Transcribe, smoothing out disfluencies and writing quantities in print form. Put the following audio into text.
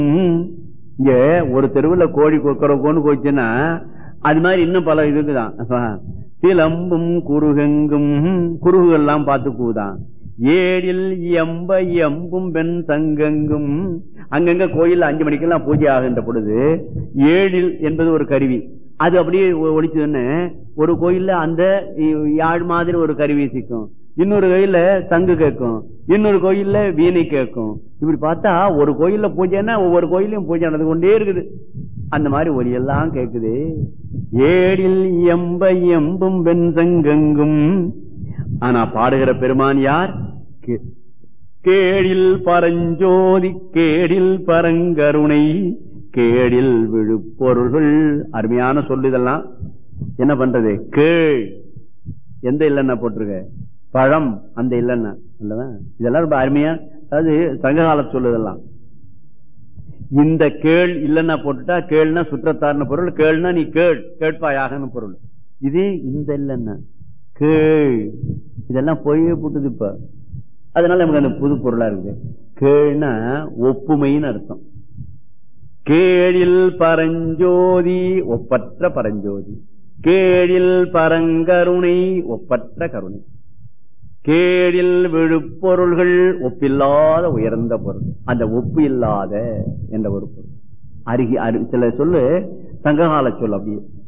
இங்க ஒரு தெருவுல கோழி கொக்கரக்கோன்னு போச்சுன்னா அது மாதிரி இன்னும் பல இதுக்குதான். சிலம்பும் குருகெங்கும் குருகுகள் எல்லாம் பார்த்து கூதான். ஏழில் எம்ப எம்பும் பெண் சங்கெங்கும் அங்கங்க கோயில் 5 மணிக்கெல்லாம் பூஜை ஆகின்ற பொழுது ஏழில் என்பது ஒரு கருவி, அது அப்படியே ஒழிச்சதுன்னு ஒரு கோயில்ல அந்த யாழ் மாதிரி ஒரு கருவி சிக்கும், இன்னொரு கோயில்ல சங்கு கேட்கும், இன்னொரு கோயில்ல வீணை கேட்கும். இப்படி பார்த்தா ஒரு கோயில்ல பூஜைன்னா ஒவ்வொரு கோயிலையும் பூஜை நடந்து கொண்டே இருக்குது. அந்த மாதிரி ஒலியெல்லாம் கேட்குது. ஏழில் எம்ப எம்பும் பெண் சங்கெங்கும். ஆனா பாடுகிற பெருமான் யார்? கேடில் பரஞ்சோதி கேடில் பரங்கருணை கேடில் விழுப்பொருள்கள். அருமையான சொல்லு இதெல்லாம். என்ன பண்றது? கேள் எந்த இல்லன்னா போட்டிருக்க, பழம் அந்த இல்லன்னா அல்லவா? இதெல்லாம் ரொம்ப அருமையா, அதாவது சங்ககால சொல்லுதெல்லாம். இந்த கேள் இல்லன்னா போட்டுட்டா கேள்னா சுற்றத்தார்னு பொருள், கேள்னா நீ கேள் கேட்பாயாகனு பொருள். இது இந்த இல்லன்னா கேள், இதெல்லாம் போயே போட்டுது இப்ப. அதனால நமக்கு அந்த புது பொருளா இருக்கு. கேள்னா ஒப்புமைன்னு அர்த்தம். கேழில் பரஞ்சோதி ஒப்பற்ற பரஞ்சோதி, கேழில் பரங்கருணை ஒப்பற்ற கருணை, கேழில் விழுப்பொருள்கள் ஒப்பில்லாத உயர்ந்த பொருள். அந்த ஒப்பு இல்லாத என்ற ஒரு பொருள். சில சொல்லு சங்ககால சொல் அப்படியே